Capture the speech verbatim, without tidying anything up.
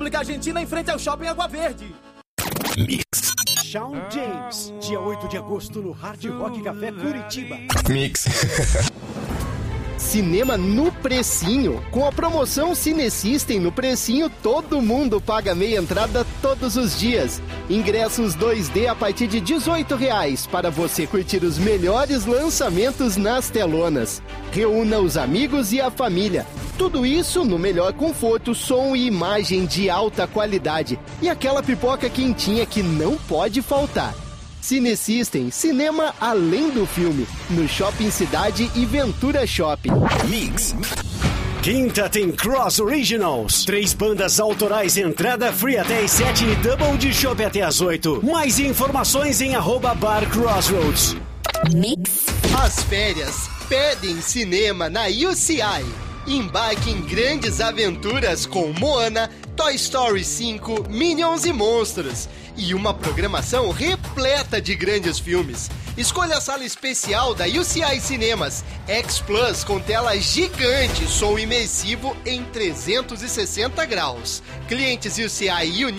República Argentina em frente ao Shopping Água Verde. Mix. Shawn James, dia oito de agosto no Hard Rock Café Curitiba. Mix. Cinema no precinho. Com a promoção Cine System no precinho, todo mundo paga meia entrada todos os dias. Ingressos dois D a partir de dezoito reais para você curtir os melhores lançamentos nas telonas. Reúna os amigos e a família. Tudo isso no melhor conforto, som e imagem de alta qualidade. E aquela pipoca quentinha que não pode faltar. Cine System, cinema além do filme, no Shopping Cidade e Ventura Shopping. Mix. Quinta tem Cross Originals. Três bandas autorais, entrada free até as sete e double de chopp até as oito. Mais informações em arroba Bar Crossroads. Mix. As férias pedem cinema na U C I. Embarque em grandes aventuras com Moana, Toy Story cinco, Minions e Monstros. E uma programação repleta de grandes filmes. Escolha a sala especial da U C I Cinemas X Plus com tela gigante, som imersivo em trezentos e sessenta graus. Clientes U C I e Uni